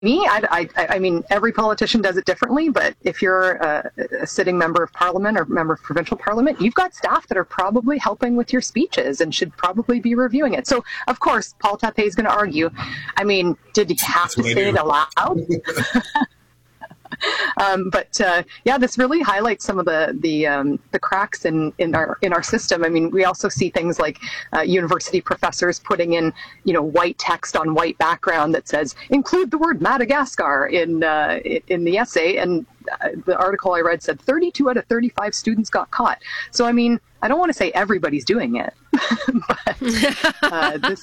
me, I mean, every politician does it differently, but if you're a sitting member of parliament or member of provincial parliament, you've got staff that are probably helping with your speeches and should probably be reviewing it. So, of course, Paul Tape is going to argue, I mean, did he have to say it aloud? Yeah, this really highlights some of the cracks in our system. I mean, we also see things like university professors putting in, white text on white background that says include the word Madagascar in the essay, and the article I read said 32 out of 35 students got caught. So, I mean, I don't want to say everybody's doing it, but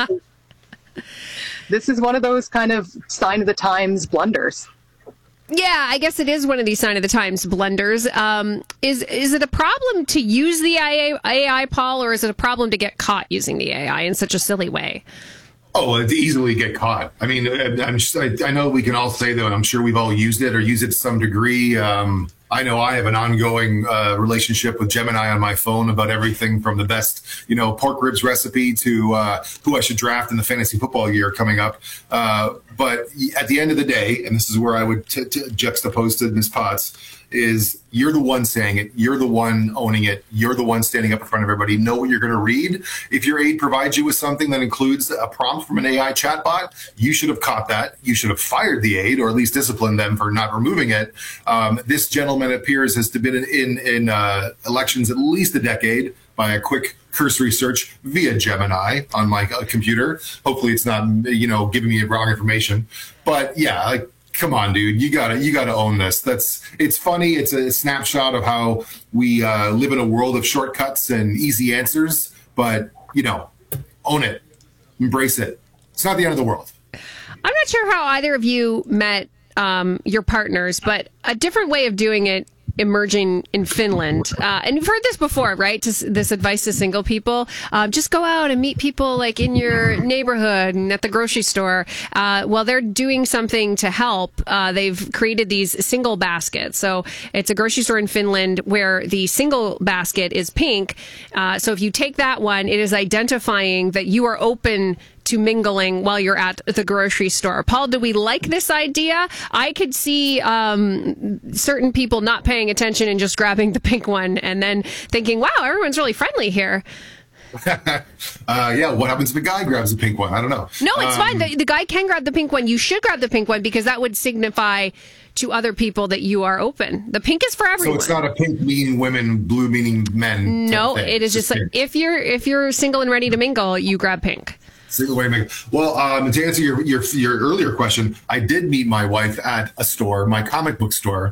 this is one of those kind of sign of the times blunders. Yeah, I guess it is one of these sign of the times blunders. Is it a problem to use the AI, Paul, or is it a problem to get caught using the AI in such a silly way? Oh, well, to easily get caught. I mean, I know we can all say that, and I'm sure we've all used it or use it to some degree. I know I have an ongoing relationship with Gemini on my phone about everything from the best, pork ribs recipe to who I should draft in the fantasy football year coming up. But at the end of the day, and this is where I would juxtapose to Ms. Potts, is you're the one saying it, you're the one owning it, you're the one standing up in front of everybody, know what you're going to read. If your aide provides you with something that includes a prompt from an AI chatbot, you should have caught that. You should have fired the aide or at least disciplined them for not removing it. This gentleman appears has been in elections at least a decade by a quick cursory search via Gemini on my computer. Hopefully it's not, giving me wrong information. But yeah, come on, dude, you gotta own this. It's funny. It's a snapshot of how we live in a world of shortcuts and easy answers, but own it, embrace it. It's not the end of the world. I'm not sure how either of you met your partners, but a different way of doing it emerging in Finland. And you've heard this before, right? This advice to single people. Just go out and meet people like in your neighborhood and at the grocery store. Well, they're doing something to help. They've created these single baskets. So it's a grocery store in Finland where the single basket is pink. So if you take that one, it is identifying that you are open to mingling while you're at the grocery store. Paul, do we like this idea? I could see certain people not paying attention and just grabbing the pink one and then thinking, wow, everyone's really friendly here. Yeah, what happens if a guy grabs the pink one? I don't know. No, it's fine. The guy can grab the pink one. You should grab the pink one because that would signify to other people that you are open. The pink is for everyone. So it's not a pink meaning women, blue meaning men. No, it is just like if you're single and ready to mingle, you grab pink. Well, to answer your earlier question, I did meet my wife at a store, my comic book store.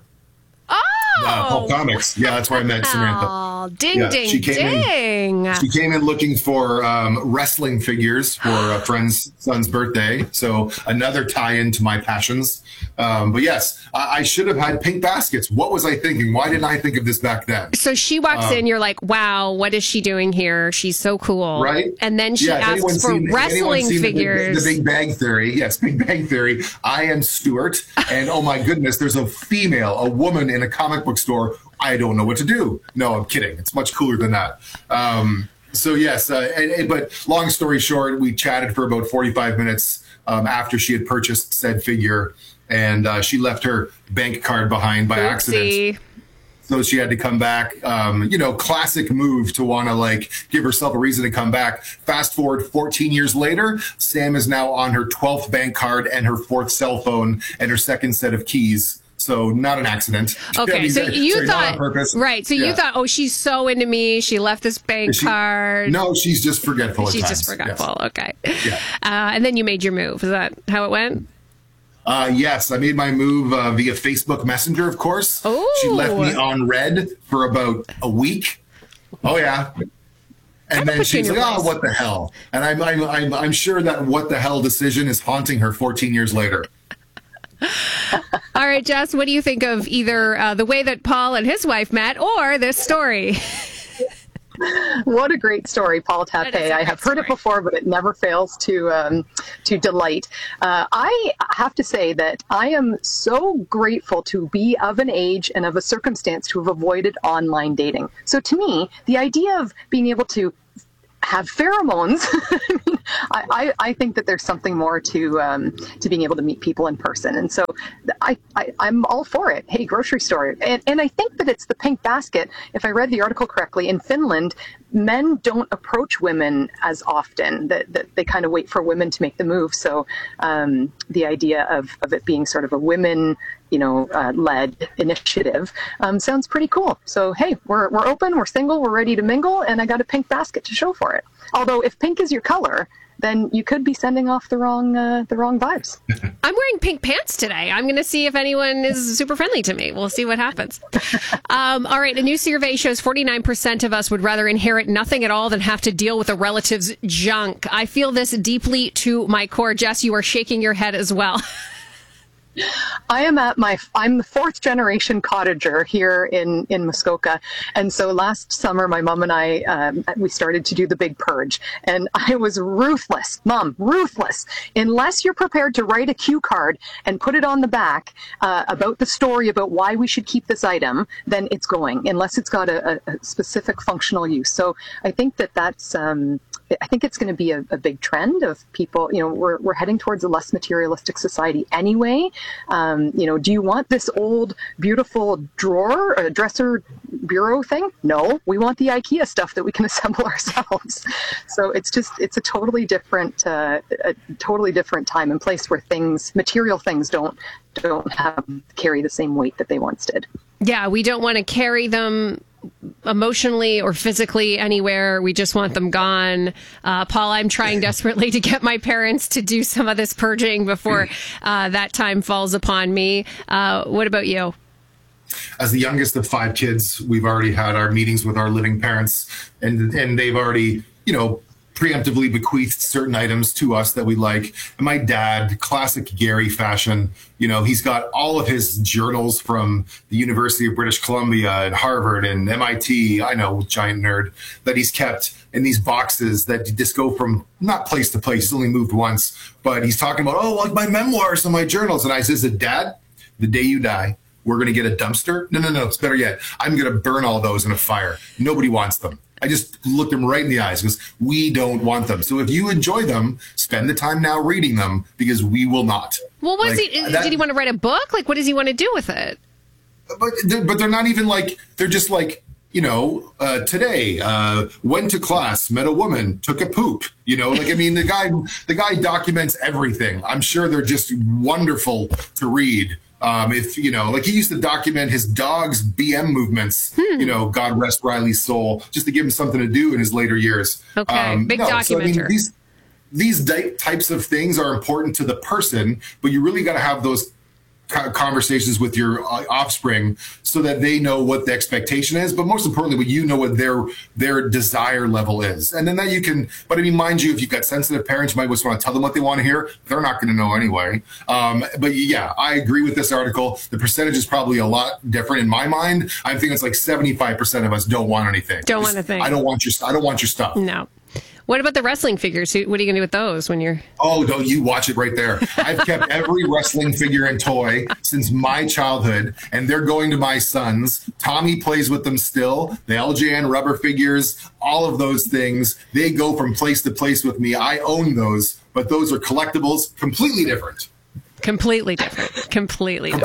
Pulp Comics. Yeah, that's where I met Samantha. Oh, ding, ding. She came in looking for wrestling figures for a friend's son's birthday. So another tie-in to my passions. But yes, I should have had pink baskets. What was I thinking? Why didn't I think of this back then? So she walks in, you're like, wow, what is she doing here? She's so cool. Right? And then she asks for wrestling figures. The Big Bang Theory. Yes, Big Bang Theory. I am Stuart. And oh my goodness, there's a woman in a comic book store. I don't know what to do. No, I'm kidding. It's much cooler than that. So yes, but long story short, we chatted for about 45 minutes after she had purchased said figure, and she left her bank card behind by accident. So she had to come back. Classic move to want to give herself a reason to come back. Fast forward 14 years later, Sam is now on her 12th bank card and her 4th cell phone and her 2nd set of keys. So not an accident. Okay, so you thought, right? So you thought, oh, she's so into me. She left this bank card. No, she's just forgetful. She's just forgetful. Yes. Okay. Yeah. And then you made your move. Is that how it went? Yes, I made my move via Facebook Messenger, of course. Oh. She left me on red for about a week. Oh yeah. And then she's like, "Oh, what the hell?" And I'm sure that what the hell decision is haunting her 14 years later. All right, Jess, what do you think of either the way that Paul and his wife met or this story? What a great story, Paul Tape. I have heard it before, but it never fails to delight. I have to say that I am so grateful to be of an age and of a circumstance to have avoided online dating. So to me, the idea of being able to have pheromones. I think that there's something more to being able to meet people in person. And so I'm all for it. Hey, grocery store. And I think that it's the pink basket. If I read the article correctly, in Finland, men don't approach women as often, that they kind of wait for women to make the move. So the idea of it being sort of a women, led initiative sounds pretty cool. So, hey, we're open, we're single, we're ready to mingle, and I got a pink basket to show for it. Although if pink is your color, then you could be sending off the wrong vibes. I'm wearing pink pants today. I'm going to see if anyone is super friendly to me. We'll see what happens. All right. A new survey shows 49% of us would rather inherit nothing at all than have to deal with a relative's junk. I feel this deeply to my core. Jess, you are shaking your head as well. I'm the fourth generation cottager here in Muskoka. And so last summer, my mom and I, we started to do the big purge, and I was ruthless, Mom, ruthless. Unless you're prepared to write a cue card and put it on the back about the story about why we should keep this item, then it's going, unless it's got a specific functional use. So I think that's, I think it's going to be a big trend of people, we're heading towards a less materialistic society anyway. Do you want this old, beautiful drawer, a dresser bureau thing? No, we want the IKEA stuff that we can assemble ourselves. So it's a totally different time and place where material things don't carry the same weight that they once did. Yeah, we don't want to carry them emotionally or physically anywhere. We just want them gone. Paul, I'm trying desperately to get my parents to do some of this purging before that time falls upon me. What about you? As the youngest of 5 kids, we've already had our meetings with our living parents, and they've already, preemptively bequeathed certain items to us that we like. And my dad, classic Gary fashion, he's got all of his journals from the University of British Columbia and Harvard and MIT, I know, giant nerd, that he's kept in these boxes that just go from not place to place. He's only moved once, but he's talking about, like my memoirs and my journals. And I says, Dad, the day you die, we're going to get a dumpster. No. It's better yet. I'm going to burn all those in a fire. Nobody wants them. I just looked him right in the eyes because we don't want them. So if you enjoy them, spend the time now reading them because we will not. Well, did he want to write a book? Like, what does he want to do with it? But they're not even they're just today, went to class, met a woman, took a poop, the guy documents everything. I'm sure they're just wonderful to read. He used to document his dog's BM movements, God rest Riley's soul, just to give him something to do in his later years. Okay, big documenter. So, these types of things are important to the person, but you really got to have those conversations with your offspring so that they know what the expectation is, but most importantly, what their desire level is. And then that you can, but mind you, if you've got sensitive parents, you might just want to tell them what they want to hear. They're not going to know anyway. But yeah, I agree with this article. The percentage is probably a lot different in my mind. I think it's 75% of us don't want anything. Don't want a thing. I don't want your stuff. No. What about the wrestling figures? What are you going to do with those when you're... Oh, don't you watch it right there. I've kept every wrestling figure and toy since my childhood, and they're going to my sons. Tommy plays with them still. The LJN rubber figures, all of those things, they go from place to place with me. I own those, but those are collectibles, completely different. Completely different.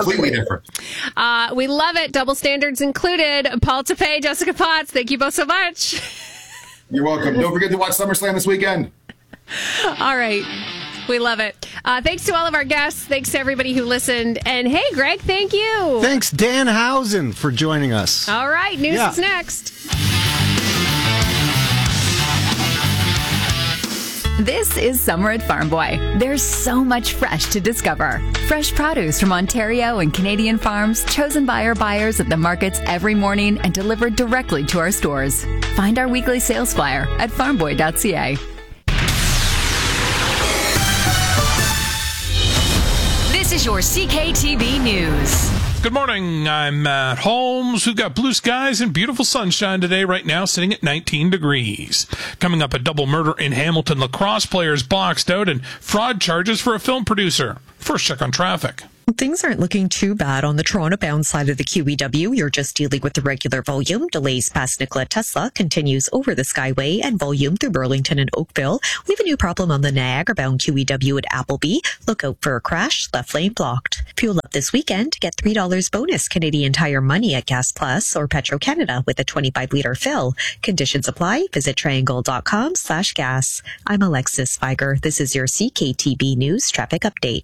We love it. Double standards included. Paul Tapei, Jessica Potts, thank you both so much. You're welcome. Don't forget to watch SummerSlam this weekend. All right. We love it. Thanks to all of our guests. Thanks to everybody who listened. And hey, Greg, thank you. Thanks, Dan Housen, for joining us. All right. News is next. This is summer at Farm Boy. There's so much fresh to discover. Fresh produce from Ontario and Canadian farms, chosen by our buyers at the markets every morning and delivered directly to our stores. Find our weekly sales flyer at farmboy.ca. This is your CKTV News. Good morning. I'm Matt Holmes. We've got blue skies and beautiful sunshine today, right now sitting at 19 degrees. Coming up, a double murder in Hamilton. Lacrosse players boxed out and fraud charges for a film producer. First check on traffic. Things aren't looking too bad on the Toronto-bound side of the QEW. You're just dealing with the regular volume. Delays past Nikola Tesla continues over the Skyway and volume through Burlington and Oakville. We have a new problem on the Niagara-bound QEW at Appleby. Look out for a crash. Left lane blocked. Fuel up this weekend. Get $3 bonus Canadian Tire money at Gas Plus or Petro-Canada with a 25-litre fill. Conditions apply. Visit triangle.com/gas. I'm Alexis Feiger. This is your CKTB News Traffic Update.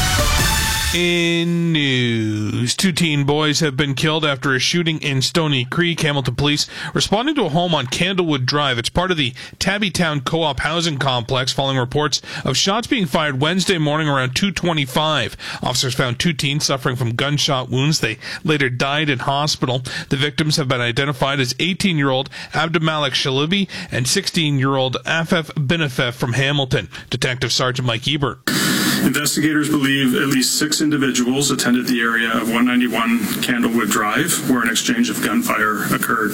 In news, 2 teen boys have been killed after a shooting in Stony Creek. Hamilton police responding to a home on Candlewood Drive. It's part of the Tabbytown Co-op housing complex following reports of shots being fired Wednesday morning around 2:25. Officers found 2 teens suffering from gunshot wounds. They later died in hospital. The victims have been identified as 18-year-old Abdulmalik Shalibi and 16-year-old Afef Binafef from Hamilton. Detective Sergeant Mike Ebert. Investigators believe at least 6 individuals attended the area of 191 Candlewood Drive, where an exchange of gunfire occurred.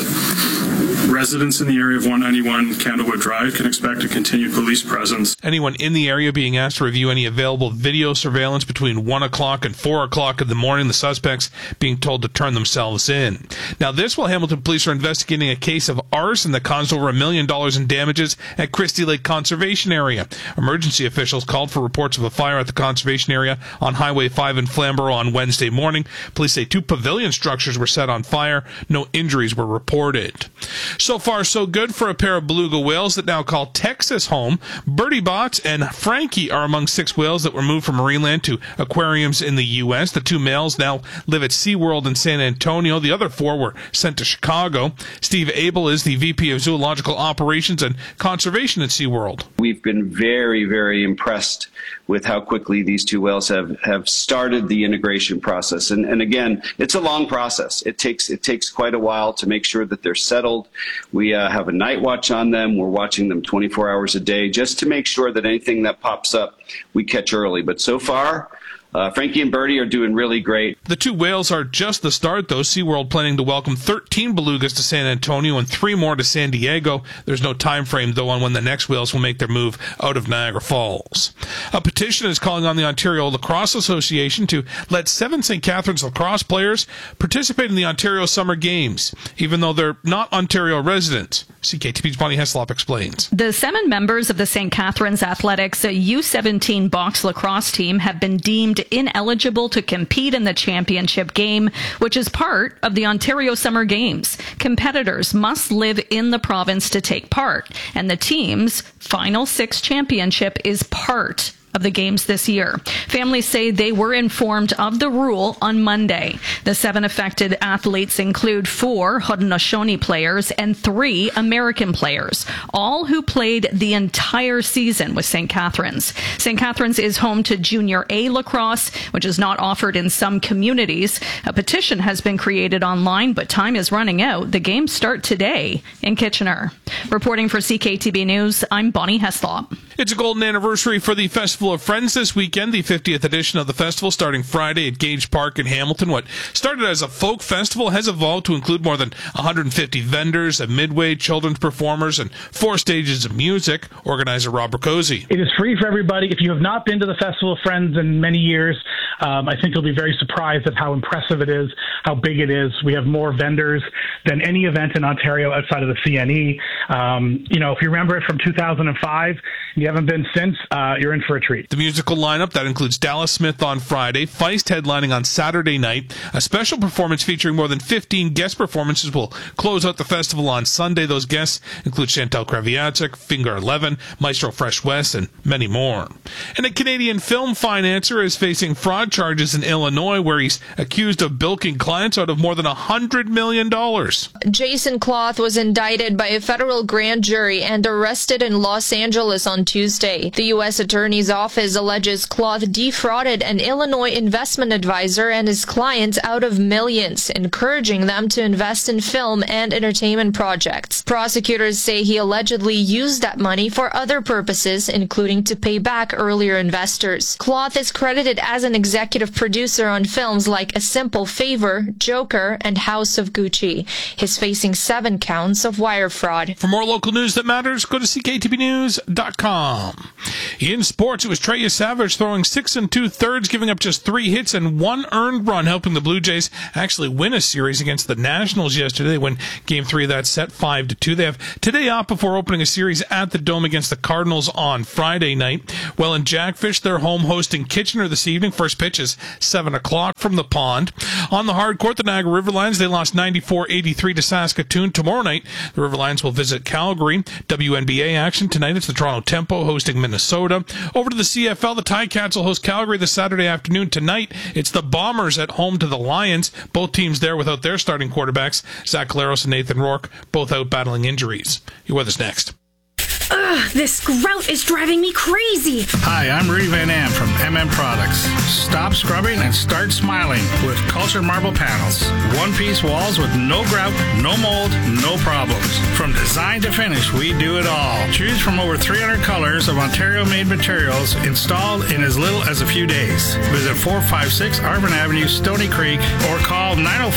Residents in the area of 191 Candlewood Drive can expect a continued police presence. Anyone in the area being asked to review any available video surveillance between 1 o'clock and 4 o'clock in the morning. The suspects being told to turn themselves in. Now, this while Hamilton police are investigating a case of arson that caused over $1 million in damages at Christie Lake Conservation Area. Emergency officials called for reports of a fire at the conservation area on Highway 5 in Flamborough on Wednesday morning. Police say 2 pavilion structures were set on fire. No injuries were reported. So far, so good for a pair of beluga whales that now call Texas home. Bertie Botts and Frankie are among 6 whales that were moved from Marineland to aquariums in the U.S. The 2 males now live at SeaWorld in San Antonio. The other 4 were sent to Chicago. Steve Abel is the VP of Zoological Operations and Conservation at SeaWorld. We've been very, very impressed with how quickly these 2 whales have started the integration process. And again, it's a long process. It takes quite a while to make sure that they're settled. We have a night watch on them. We're watching them 24 hours a day just to make sure that anything that pops up, we catch early. But so far, Frankie and Bertie are doing really great. The 2 whales are just the start, though. SeaWorld planning to welcome 13 belugas to San Antonio and 3 more to San Diego. There's no time frame, though, on when the next whales will make their move out of Niagara Falls. A petition is calling on the Ontario Lacrosse Association to let 7 St. Catharines lacrosse players participate in the Ontario Summer Games, even though they're not Ontario residents. CKTV's Bonnie Heslop explains. The 7 members of the St. Catharines Athletics U17 box lacrosse team have been deemed ineligible to compete in the championship game, which is part of the Ontario Summer Games. Competitors must live in the province to take part, and the team's Final 6 championship is part of the games this year. Families say they were informed of the rule on Monday. The 7 affected athletes include 4 Haudenosaunee players and 3 American players, all who played the entire season with St. Catharines. St. Catharines is home to Junior A lacrosse, which is not offered in some communities. A petition has been created online, but time is running out. The games start today in Kitchener. Reporting for CKTB News, I'm Bonnie Heslop. It's a golden anniversary for the Festival of Friends this weekend, the 50th edition of the festival starting Friday at Gage Park in Hamilton. What started as a folk festival has evolved to include more than 150 vendors, a midway, children's performers, and 4 stages of music. Organizer Rob Riccozzi. It is free for everybody. If you have not been to the Festival of Friends in many years, I think you'll be very surprised at how impressive it is, how big it is. We have more vendors than any event in Ontario outside of the CNE. If you remember it from 2005, you haven't been since, you're in for a treat. The musical lineup, that includes Dallas Smith on Friday, Feist headlining on Saturday night. A special performance featuring more than 15 guest performances will close out the festival on Sunday. Those guests include Chantal Kraviatsik, Finger 11, Maestro Fresh West, and many more. And a Canadian film financier is facing fraud charges in Illinois, where he's accused of bilking clients out of more than $100 million. Jason Cloth was indicted by a federal grand jury and arrested in Los Angeles on Tuesday. The U.S. Attorney's Office alleges Cloth defrauded an Illinois investment advisor and his clients out of millions, encouraging them to invest in film and entertainment projects. Prosecutors say he allegedly used that money for other purposes, including to pay back earlier investors. Cloth is credited as an executive producer on films like A Simple Favor, Uber, Joker, and House of Gucci. He's facing 7 counts of wire fraud. For more local news that matters, go to cktvnews.com. In sports, it was Trey Savage throwing 6 2/3, giving up just 3 hits and 1 earned run, helping the Blue Jays actually win a series against the Nationals yesterday. They win Game 3 of that set 5-2. They have today off before opening a series at the Dome against the Cardinals on Friday night. Well, in Jackfish, they're home hosting Kitchener this evening. First pitch is 7 o'clock from the pond. On the hard court, the Niagara River Lions, they lost 94-83 to Saskatoon. Tomorrow night, the River Lions will visit Calgary. WNBA action tonight. It's the Toronto Tempo hosting Minnesota. Over to the CFL, the Ticats will host Calgary this Saturday afternoon. Tonight, it's the Bombers at home to the Lions. Both teams there without their starting quarterbacks, Zach Collaros and Nathan Rourke, both out battling injuries. Your weather's next. Ugh, this grout is driving me crazy. Hi, I'm Rudy Van Am from MM Products. Stop scrubbing and start smiling with Cultured Marble Panels. One-piece walls with no grout, no mold, no problems. From design to finish, we do it all. Choose from over 300 colors of Ontario-made materials installed in as little as a few days. Visit 456 Arvin Avenue, Stony Creek, or call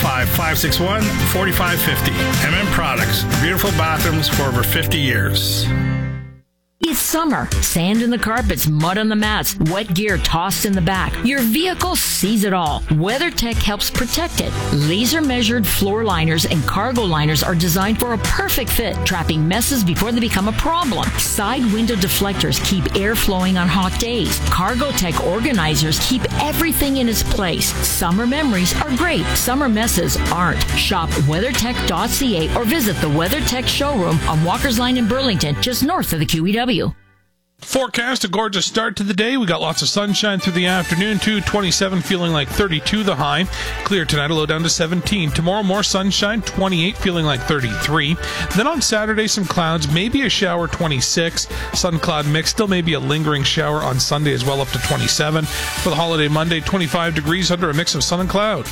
905-561-4550. MM Products. Beautiful bathrooms for over 50 years. It's summer. Sand in the carpets, mud on the mats, wet gear tossed in the back. Your vehicle sees it all. WeatherTech helps protect it. Laser-measured floor liners and cargo liners are designed for a perfect fit, trapping messes before they become a problem. Side window deflectors keep air flowing on hot days. CargoTech organizers keep everything in its place. Summer memories are great. Summer messes aren't. Shop WeatherTech.ca or visit the WeatherTech showroom on Walker's Line in Burlington, just north of the QEW. Forecast, a gorgeous start to the day. We got lots of sunshine through the afternoon, too. 27, feeling like 32 the high. Clear tonight, a low down to 17. Tomorrow, more sunshine, 28, feeling like 33. Then on Saturday, some clouds, maybe a shower, 26. Sun-cloud mix, still maybe a lingering shower on Sunday as well, up to 27. For the holiday Monday, 25 degrees under a mix of sun and cloud.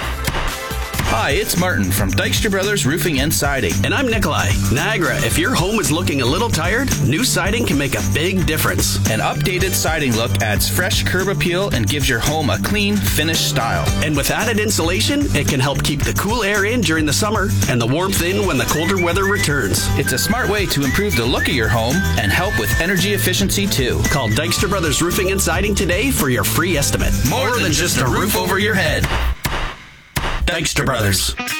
Hi, it's Martin from Dykstra Brothers Roofing and Siding. And I'm Nikolai. Niagara, if your home is looking a little tired, new siding can make a big difference. An updated siding look adds fresh curb appeal and gives your home a clean, finished style. And with added insulation, it can help keep the cool air in during the summer and the warmth in when the colder weather returns. It's a smart way to improve the look of your home and help with energy efficiency, too. Call Dykstra Brothers Roofing and Siding today for your free estimate. More than just a roof over your head. Dykstra Brothers.